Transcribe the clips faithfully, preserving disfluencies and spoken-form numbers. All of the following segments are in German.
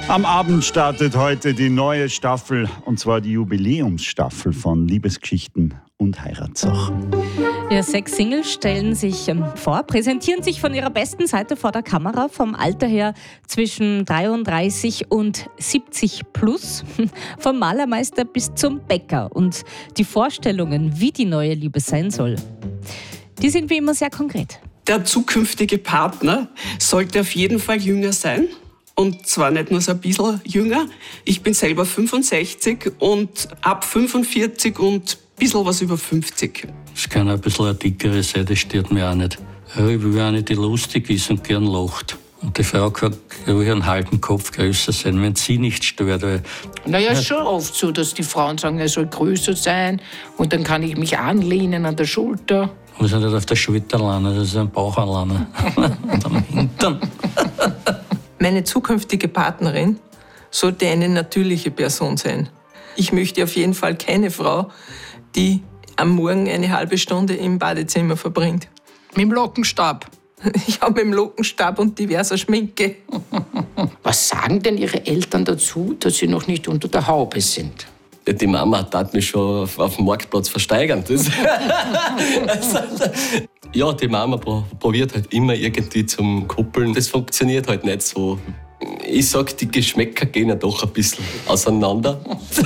Am Abend startet heute die neue Staffel, und zwar die Jubiläumsstaffel von Liebesgeschichten und Heiratssachen. Ja, sechs Singles stellen sich ähm, vor, präsentieren sich von ihrer besten Seite vor der Kamera, vom Alter her zwischen dreiunddreißig und siebzig plus, vom Malermeister bis zum Bäcker. Und die Vorstellungen, wie die neue Liebe sein soll, die sind wie immer sehr konkret. Der zukünftige Partner sollte auf jeden Fall jünger sein. Und zwar nicht nur so ein bisschen jünger. Ich bin selber fünfundsechzig und ab fünfundvierzig und ein bisschen was über fünfzig. Es kann ein bisschen eine dickere sein, das stört mich auch nicht. Ja, ich will eine, die lustig ist und gern lacht. Und die Frau kann ruhig einen halben Kopf größer sein, wenn sie nicht stört. Weil naja, es ist schon oft so, dass die Frauen sagen, er soll größer sein und dann kann ich mich anlehnen an der Schulter. muss nicht auf der Schulter landen, das ist ein Bauch anlanden. Und am Hintern. Meine zukünftige Partnerin sollte eine natürliche Person sein. Ich möchte auf jeden Fall keine Frau, die am Morgen eine halbe Stunde im Badezimmer verbringt. Mit dem Lockenstab. Ich habe mit dem Lockenstab und diverser Schminke. Was sagen denn Ihre Eltern dazu, dass Sie noch nicht unter der Haube sind? Die Mama hat mich schon auf, auf dem Marktplatz versteigern. Das also, ja, die Mama pro, probiert halt immer irgendwie zum Koppeln. Das funktioniert halt nicht so. Ich sag, die Geschmäcker gehen ja doch ein bisschen auseinander.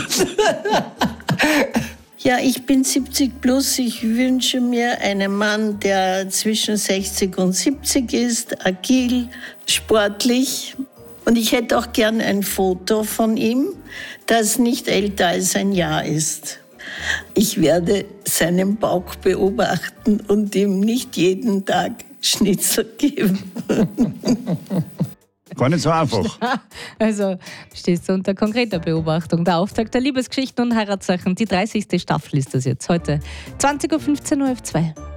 Ja, ich bin siebzig plus. Ich wünsche mir einen Mann, der zwischen sechzig und siebzig ist, agil, sportlich. Und ich hätte auch gern ein Foto von ihm, das nicht älter als ein Jahr ist. Ich werde seinen Bauch beobachten und ihm nicht jeden Tag Schnitzel geben. Gar nicht so einfach. Also stehst du unter konkreter Beobachtung. Der Auftakt der Liebesgeschichten und Heiratssachen. Die dreißigste Staffel ist das jetzt. Heute zwanzig Uhr fünfzehn Uhr F zwei.